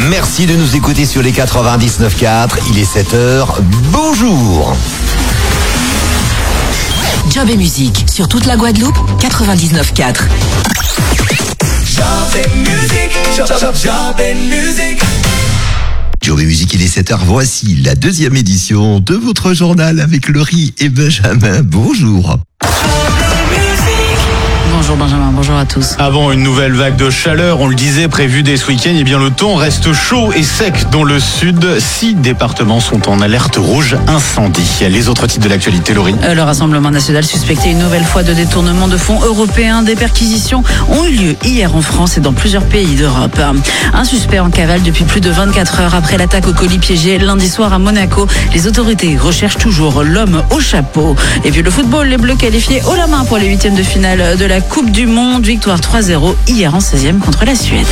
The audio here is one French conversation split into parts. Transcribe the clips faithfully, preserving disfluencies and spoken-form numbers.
Merci de nous écouter sur les quatre-vingt-dix-neuf quatre. Il est sept heures. Bonjour. Job et musique sur toute la Guadeloupe, quatre-vingt-dix-neuf quatre. Job et musique, job, job, job et musique. Job et musique, il est sept heures. Voici la deuxième édition de votre journal avec Laurie et Benjamin. Bonjour. Bonjour Benjamin, bonjour à tous. Avant une nouvelle vague de chaleur, on le disait, prévue dès ce week-end, eh bien le temps reste chaud et sec dans le sud. Six départements sont en alerte rouge incendie. Les autres titres de l'actualité, Laurie. Euh, le Rassemblement national suspecté une nouvelle fois de détournement de fonds européens. Des perquisitions ont eu lieu hier en France et dans plusieurs pays d'Europe. Un suspect en cavale depuis plus de vingt-quatre heures après l'attaque au colis piégé lundi soir à Monaco. Les autorités recherchent toujours l'homme au chapeau. Et puis le football, les Bleus qualifiés haut la main pour les huitièmes de finale de la Coupe du Monde. Victoire trois zéro hier en seizième contre la Suède.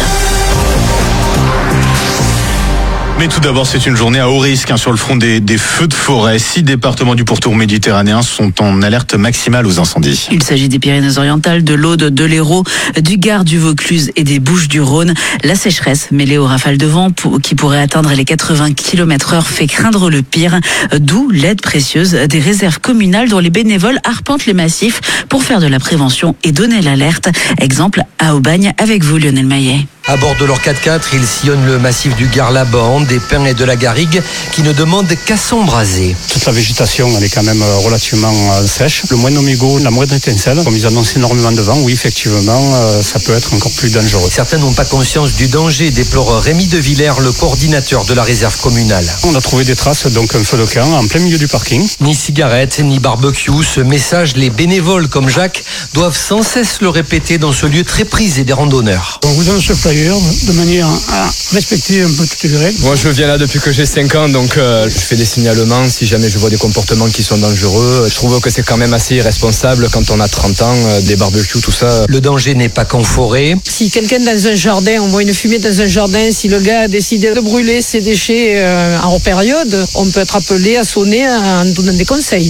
Mais tout d'abord, c'est une journée à haut risque hein, sur le front des, des feux de forêt. Six départements du pourtour méditerranéen sont en alerte maximale aux incendies. Il s'agit des Pyrénées-Orientales, de l'Aude, de l'Hérault, du Gard, du Vaucluse et des Bouches-du-Rhône. La sécheresse mêlée aux rafales de vent qui pourraient atteindre les quatre-vingts kilomètres heure fait craindre le pire. D'où l'aide précieuse des réserves communales dont les bénévoles arpentent les massifs pour faire de la prévention et donner l'alerte. Exemple à Aubagne avec vous, Lionel Maillet. À bord de leur quatre-quatre, ils sillonnent le massif du Gard-la-Bande, des Pins et de la Garrigue qui ne demandent qu'à s'embraser. Toute la végétation, elle est quand même relativement sèche. Le moindre omégo, la moindre étincelle, comme ils annoncent énormément de vent, oui, effectivement, ça peut être encore plus dangereux. Certains n'ont pas conscience du danger, déplore Rémi de Villers, le coordinateur de la réserve communale. On a trouvé des traces, donc un feu de camp en plein milieu du parking. Ni cigarette, ni barbecue, ce message, les bénévoles comme Jacques doivent sans cesse le répéter dans ce lieu très prisé des randonneurs. On vous donne ce flyer de manière à respecter un peu toutes les règles. Moi je viens là depuis que j'ai cinq ans, donc euh, je fais des signalements si jamais je vois des comportements qui sont dangereux. Je trouve que c'est quand même assez irresponsable quand on a trente ans, euh, des barbecues, tout ça. Le danger n'est pas qu'en forêt. Si quelqu'un dans un jardin, on voit une fumée dans un jardin, si le gars a décidé de brûler ses déchets euh, en hors période, on peut être appelé à sonner en donnant des conseils.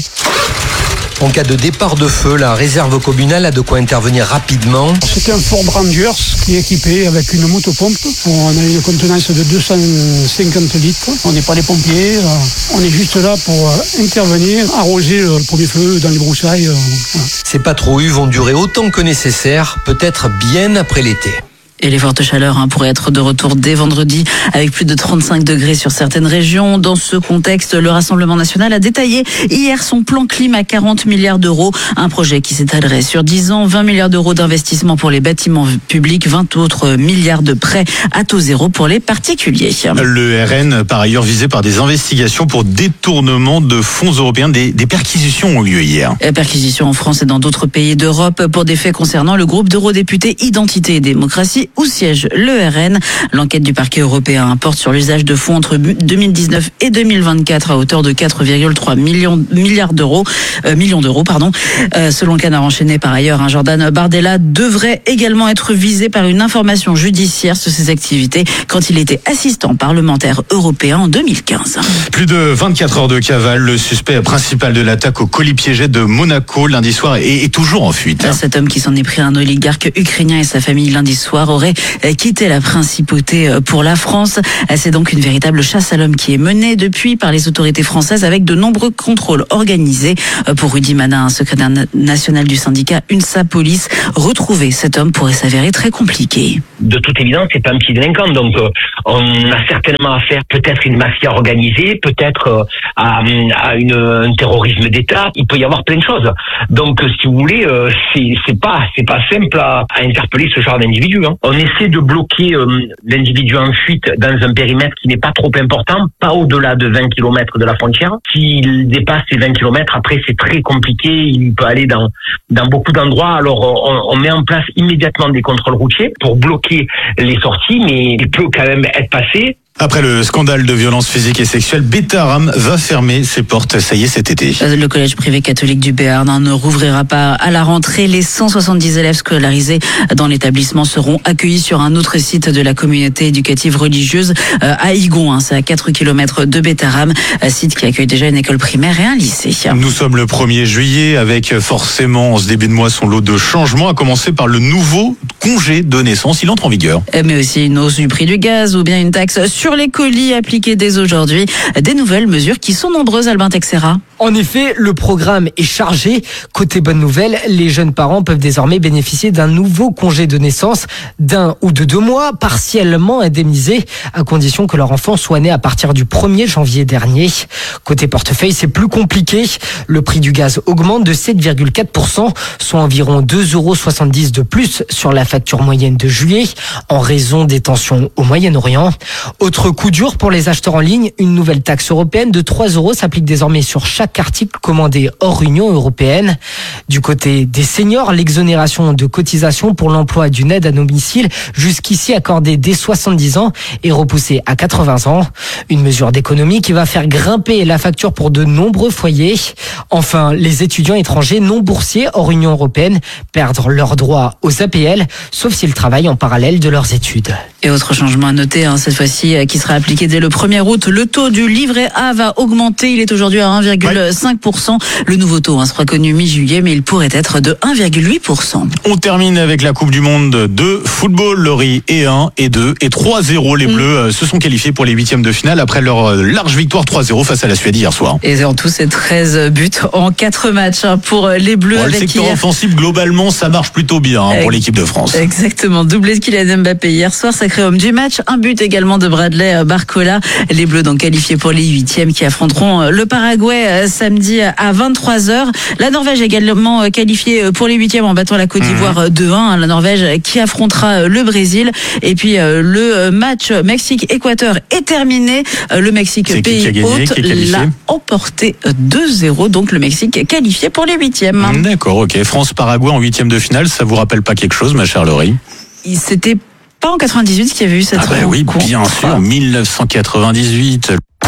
En cas de départ de feu, la réserve communale a de quoi intervenir rapidement. C'est un Ford Rangers qui est équipé avec une motopompe. On a une contenance de deux cent cinquante litres. On n'est pas des pompiers. On est juste là pour intervenir, arroser le premier feu dans les broussailles. Voilà. Ces patrouilles vont durer autant que nécessaire, peut-être bien après l'été. Et les fortes chaleurs hein, pourraient être de retour dès vendredi avec plus de trente-cinq degrés sur certaines régions. Dans ce contexte, le Rassemblement national a détaillé hier son plan climat à quarante milliards d'euros. Un projet qui s'étalerait sur dix ans, vingt milliards d'euros d'investissement pour les bâtiments publics, vingt autres milliards de prêts à taux zéro pour les particuliers. Le R N, par ailleurs, visé par des investigations pour détournement de fonds européens. Des, des perquisitions ont lieu hier. Et perquisitions en France et dans d'autres pays d'Europe pour des faits concernant le groupe d'eurodéputés Identité et Démocratie où siège le R N. L'enquête du parquet européen porte sur l'usage de fonds entre deux mille dix-neuf et deux mille vingt-quatre à hauteur de quatre virgule trois millions milliards d'euros, euh, millions d'euros, pardon. Euh, selon le canard enchaîné par ailleurs, un Jordan Bardella devrait également être visé par une information judiciaire sur ses activités quand il était assistant parlementaire européen en deux mille quinze. Plus de vingt-quatre heures de cavale, le suspect principal de l'attaque au colis piégé de Monaco lundi soir est, est toujours en fuite. Cet homme qui s'en est pris à un oligarque ukrainien et sa famille lundi soir aurait quitté la principauté pour la France. C'est donc une véritable chasse à l'homme qui est menée depuis par les autorités françaises avec de nombreux contrôles organisés. Pour Rudy Manin, secrétaire national du syndicat UNSA Police, retrouver cet homme pourrait s'avérer très compliqué. De toute évidence, c'est pas un petit délinquant, donc euh, on a certainement affaire peut-être à une mafia organisée, peut-être euh, à, à une, un terrorisme d'État. Il peut y avoir plein de choses. Donc, euh, si vous voulez, euh, c'est, c'est pas c'est pas simple à, à interpeller ce genre d'individu. Hein. On essaie de bloquer euh, l'individu en fuite dans un périmètre qui n'est pas trop important, pas au-delà de vingt kilomètres de la frontière. S'il dépasse ces vingt kilomètres, après c'est très compliqué. Il peut aller dans dans beaucoup d'endroits. Alors, on, on met en place immédiatement des contrôles routiers pour bloquer les sorties, mais il peut quand même être passé Après le scandale de violence physique et sexuelle, Bétharram va fermer ses portes, ça y est, cet été. Le collège privé catholique du Béarn ne rouvrira pas à la rentrée. Les cent soixante-dix élèves scolarisés dans l'établissement seront accueillis sur un autre site de la communauté éducative religieuse à Igon. C'est à quatre kilomètres de Bétharram, site qui accueille déjà une école primaire et un lycée. Nous sommes le premier juillet avec forcément en ce début de mois son lot de changements, à commencer par le nouveau congé de naissance. Il entre en vigueur. Mais aussi une hausse du prix du gaz ou bien une taxe sur les colis appliqués dès aujourd'hui. Des nouvelles mesures qui sont nombreuses, Albin Texera. En effet, le programme est chargé. Côté bonne nouvelle, les jeunes parents peuvent désormais bénéficier d'un nouveau congé de naissance d'un ou de deux mois, partiellement indemnisé, à condition que leur enfant soit né à partir du premier janvier dernier. Côté portefeuille, c'est plus compliqué. Le prix du gaz augmente de sept virgule quatre pour cent, soit environ deux euros soixante-dix de plus sur la facture moyenne de juillet, en raison des tensions au Moyen-Orient. Autre coup dur pour les acheteurs en ligne, une nouvelle taxe européenne de trois euros s'applique désormais sur chaque article commandé hors Union européenne. Du côté des seniors, l'exonération de cotisation pour l'emploi d'une aide à domicile, jusqu'ici accordée dès soixante-dix ans, est repoussée à quatre-vingts ans. Une mesure d'économie qui va faire grimper la facture pour de nombreux foyers. Enfin, les étudiants étrangers non boursiers hors Union européenne perdent leur droit aux A P L, sauf s'ils travaillent en parallèle de leurs études. Et autre changement à noter, hein, cette fois-ci, qui sera appliqué dès le premier août, le taux du livret A va augmenter. Il est aujourd'hui à un virgule cinq pour cent. Le nouveau taux hein, sera connu mi-juillet, mais il pourrait être de un virgule huit pour cent. On termine avec la Coupe du Monde de football. Laurie, et un, et deux, et trois zéro. Les Bleus mmh. se sont qualifiés pour les huitièmes de finale après leur large victoire trois zéro face à la Suède hier soir. Et en tout, c'est treize buts en quatre matchs hein, pour les Bleus. Bon, avec le secteur hier... offensif, globalement, ça marche plutôt bien hein, pour l'équipe de France. Exactement. Doublé de Kylian Mbappé hier soir, sacré homme du match. Un but également de Bradley Barcola. Les Bleus donc qualifiés pour les huitièmes qui affronteront le Paraguay samedi à vingt-trois heures. La Norvège également qualifiée pour les huitièmes en battant la Côte d'Ivoire mmh. deux un. La Norvège qui affrontera le Brésil. Et puis le match Mexique-Équateur est terminé. Le Mexique, C'est pays qui hôte, l'a emporté deux zéro. Donc le Mexique qualifié pour les huitièmes. Mmh, d'accord, ok. France-Paraguay en huitièmes de finale, ça vous rappelle pas quelque chose, ma chère Laurie? C'était pas en quatre-vingt-dix-huit qu'il y avait eu cette ah bah rencontre. Oui, bien sûr, mille neuf cent quatre-vingt-dix-huit.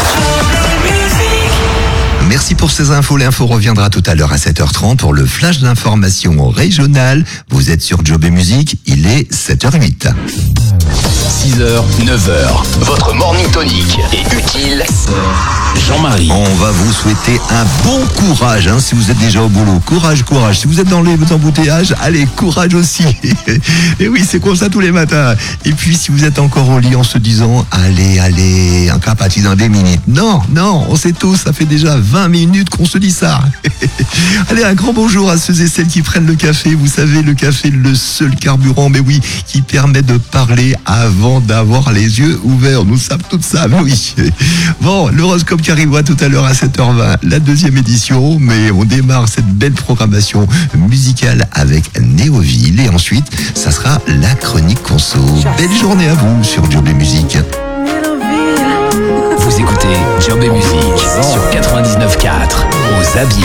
Merci pour ces infos. L'info reviendra tout à l'heure à sept heures trente pour le flash d'information régionale. Vous êtes sur Job et Musique, il est sept heures huit. six heures, neuf heures, votre morning tonic est utile. Jean-Marie. On va vous souhaiter un bon courage hein, si vous êtes déjà au boulot. Courage, courage. Si vous êtes dans les embouteillages, allez, courage aussi. Et oui, c'est comme ça tous les matins. Et puis, si vous êtes encore au lit en se disant, allez, allez, un capati dans des minutes. Non, non, on sait tous, ça fait déjà vingt minutes qu'on se dit ça. Allez, un grand bonjour à ceux et celles qui prennent le café. Vous savez, le café, le seul carburant, mais oui, qui permet de parler avant d'avoir les yeux ouverts. Nous savons tout ça, mais oui. Bon, l'horoscope qui arrivera tout à l'heure à sept heures vingt, la deuxième édition, mais on démarre cette belle programmation musicale avec Néoville et ensuite, ça sera la chronique conso. Belle journée à vous sur Job et Musique.